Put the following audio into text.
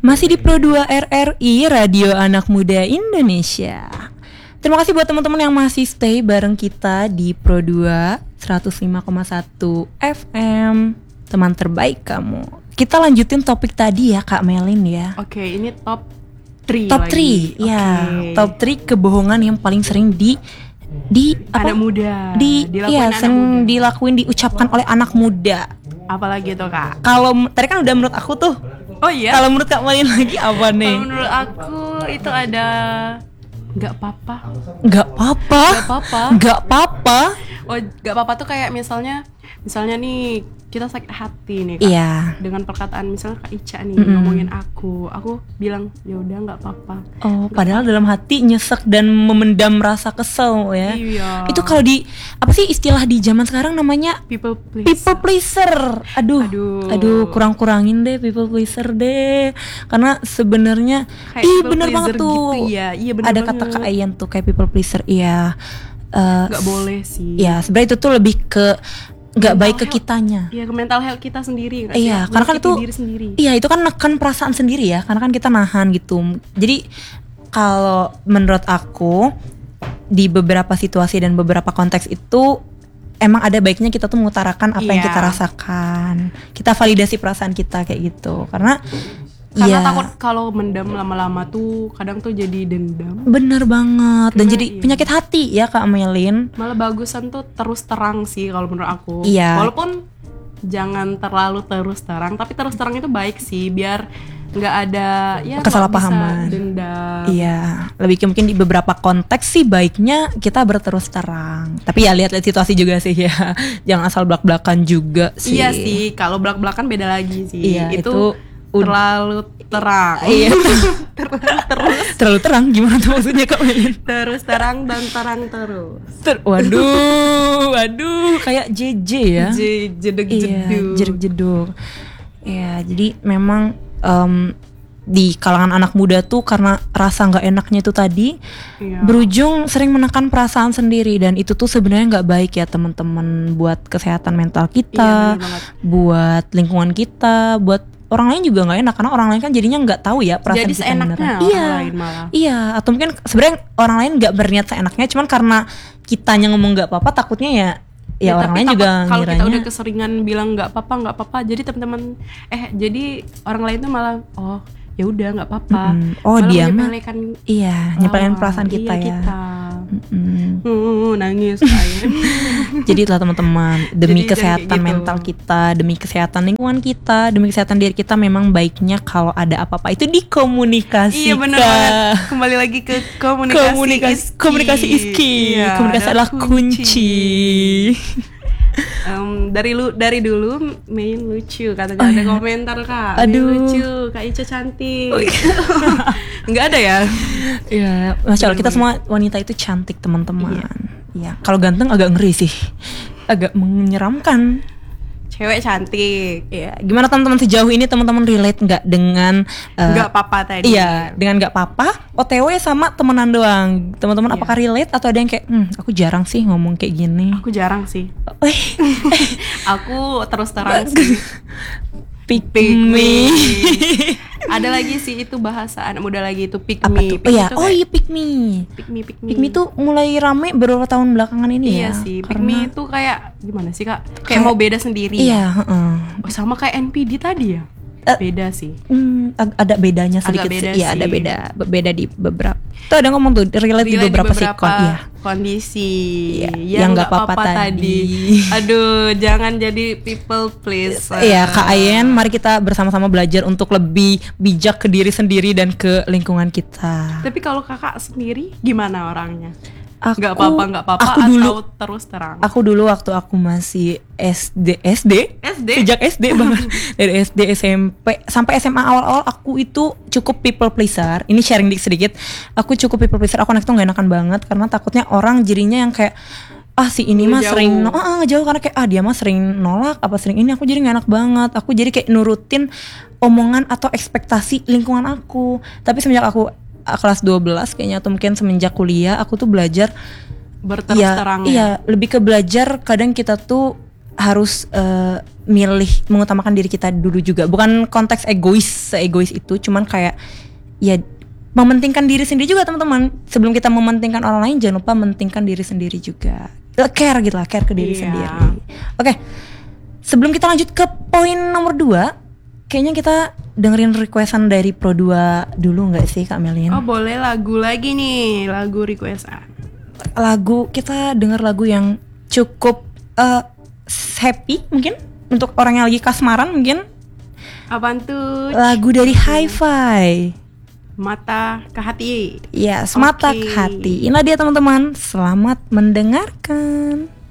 Masih di Pro 2 RRI, Radio Anak Muda Indonesia. Terima kasih buat teman-teman yang masih stay bareng kita di Pro 2 105,1 FM. Teman terbaik kamu. Kita lanjutin topik tadi ya Kak Melin ya. Oke, ini top 3 Top 3, ya. Top 3 kebohongan yang paling sering anak muda. Dilakuin, diucapkan oleh anak muda. Apalagi tuh Kak? Kalau tadi kan udah menurut aku tuh. Oh iya. Kalau menurut Kak Melin lagi apa nih? Kalau menurut aku itu ada nggak apa-apa. Oh, nggak apa-apa tuh kayak misalnya nih kita sakit hati nih Kak. Iya. Dengan perkataan misalnya Kak Ica nih ngomongin aku bilang ya udah nggak apa-apa. Oh, padahal dalam hati nyesek dan memendam rasa kesel ya. Iya. Itu kalau di apa sih istilah di zaman sekarang namanya People pleaser. Aduh, kurang-kurangin deh people pleaser deh. Karena sebenarnya bener banget tuh. Gitu ya. Iya bener ada banget. kata Kak Ayan tuh kayak people pleaser. Iya. Nggak boleh sih. Ya, sebenarnya itu tuh lebih ke nggak baik ke kitanya. Iya, ke mental health kita sendiri. Iya, karena kan itu diri sendiri. Iya, itu kan nekan perasaan sendiri ya, karena kan kita nahan gitu. Jadi kalau menurut aku di beberapa situasi dan beberapa konteks itu emang ada baiknya kita tuh mengutarakan apa yang kita rasakan. Kita validasi perasaan kita kayak gitu. Karena takut kalau mendam lama-lama tuh kadang tuh jadi dendam. Bener banget. Dan jadi penyakit hati ya Kak Melin. Malah bagusan tuh terus terang sih kalau menurut aku. Iya. Walaupun jangan terlalu terus terang, tapi terus terang itu baik sih biar nggak ada kesalahpahaman. Dendam. Iya. Lebih mungkin di beberapa konteks sih baiknya kita berterus terang. Tapi ya lihat situasi juga sih ya. Jangan asal belak-belakan juga sih. Iya sih. Kalau belak-belakan beda lagi sih. Iya, itu terlalu terang. Iya. Terlalu terang gimana tuh maksudnya Kak Melin? Terus terang dan terang terus. Waduh, kayak JJ ya. Jeduk-jeduk. Ya, jadi memang di kalangan anak muda tuh karena rasa nggak enaknya itu tadi berujung sering menekan perasaan sendiri, dan itu tuh sebenarnya nggak baik ya teman-teman, buat kesehatan mental kita, buat lingkungan kita, buat orang lain juga nggak enak, karena orang lain kan jadinya nggak tahu ya perasaan jadi kita seenaknya orang lain malah. Iya, atau mungkin sebenarnya orang lain nggak berniat seenaknya, cuman karena kitanya ngomong nggak apa-apa, takutnya ya orang lain juga kalau ngiranya. Kita udah keseringan bilang nggak apa-apa, jadi teman-teman jadi orang lain tuh malah ya udah nggak apa-apa. Dia mah nyepelein perasaan kita ya. Nangis kayak. Jadi lah teman-teman, demi kesehatan gitu. mental kita, demi kesehatan lingkungan kita, demi kesehatan diri kita, memang baiknya kalau ada apa-apa itu dikomunikasikan. Iya benar. Kembali lagi ke komunikasi is key. Komunikasi adalah kunci. Dari dulu main lucu katanya. Ada komentar Kak. Aduh. Main lucu, Kak Ica cantik. Enggak ada ya? Iya, Masya Allah, kita semua wanita itu cantik teman-teman. Iya. Kalau ganteng agak ngeri sih, agak menyeramkan. Cewek cantik. Iya. Gimana teman-teman sejauh ini, teman-teman relate nggak dengan nggak apa-apa tadi? Iya, dengan nggak apa-apa. OTW sama temenan doang. Teman-teman apakah relate atau ada yang kayak aku jarang sih ngomong kayak gini? Aku jarang sih. Aku terus terang sih. Pick me. Ada lagi sih itu bahasa anak muda lagi itu pick apa me. Tuh? Pick me. Pick me tuh mulai rame beberapa tahun belakangan ini ya. Iya sih, pick me itu kayak gimana sih Kak? Kayak mau beda sendiri. Iya, sama kayak NPD tadi ya. Beda sih. Ada bedanya sedikit sih. Iya, ada beda di beberapa. Tuh ada ngomong tuh relate di beberapa kondisi yang nggak apa-apa tadi. Aduh, jangan jadi people please. Iya, Kak Ayen, mari kita bersama-sama belajar untuk lebih bijak ke diri sendiri dan ke lingkungan kita. Tapi kalau Kakak sendiri gimana orangnya? Nggak apa-apa aku dulu, atau terus terang? Aku dulu waktu aku masih SD sejak SD banget. Dari SD, SMP sampai SMA awal-awal aku itu cukup people pleaser. Ini sharing sedikit. Aku cukup people pleaser. Aku anak itu gak enakan banget karena takutnya orang jadinya yang kayak si ini mah sering jauh, karena kayak dia mah sering nolak sering ini, aku jadi gak enak banget. Aku jadi kayak nurutin omongan atau ekspektasi lingkungan aku. Tapi semenjak aku kelas 12 kayaknya, atau mungkin semenjak kuliah, aku tuh belajar berterus terang. Iya, lebih ke belajar. Kadang kita tuh harus milih mengutamakan diri kita dulu juga. Bukan konteks seegois itu, cuman kayak ya mementingkan diri sendiri juga teman-teman. Sebelum kita mementingkan orang lain, jangan lupa mementingkan diri sendiri juga. Care gitu lah, care ke diri sendiri. Oke. Sebelum kita lanjut ke poin nomor 2, kayaknya kita dengerin requestan dari Pro 2 dulu nggak sih Kak Melin? Oh boleh, lagu lagi nih, lagu requestan. Lagu, kita denger lagu yang cukup happy mungkin untuk orang yang lagi kasmaran mungkin. Apaan tuh? Lagu dari Hi-Fi, Mata ke Hati. ya, Mata ke Hati. Inilah dia teman-teman, selamat mendengarkan.